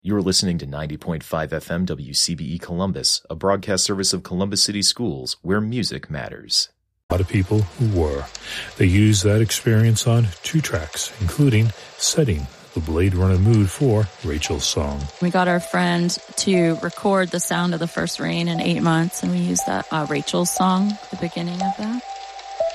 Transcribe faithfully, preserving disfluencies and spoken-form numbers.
You're listening to ninety point five F M W C B E Columbus, a broadcast service of Columbus City Schools, where music matters. A lot of people who were. They used that experience on two tracks, including setting the Blade Runner mood for Rachel's song. We got our friend to record the sound of the first rain in eight months, and we used that uh, Rachel's song at the beginning of that.